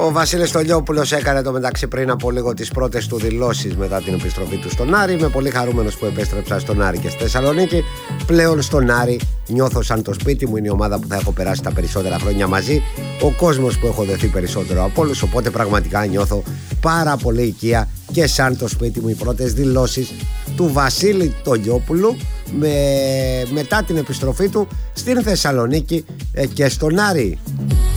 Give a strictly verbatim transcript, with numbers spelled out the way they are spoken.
Ο Βασίλης Στολιόπουλος έκανε το μεταξύ πριν από λίγο τις πρώτες του δηλώσεις μετά την επιστροφή του στον Άρη. Είμαι πολύ χαρούμενος που επέστρεψα στον Άρη και στη Θεσσαλονίκη. Πλέον στον Άρη νιώθω σαν το σπίτι μου. Είναι η ομάδα που θα έχω περάσει τα περισσότερα χρόνια μαζί. Ο κόσμος που έχω δεθεί περισσότερο από όλους. Οπότε πραγματικά νιώθω πάρα πολύ οικία και σαν το σπίτι μου. Οι πρώτες δηλώσεις του Βασίλη Στολιόπουλου με... μετά την επιστροφή του στην Θεσσαλονίκη και στον Άρη.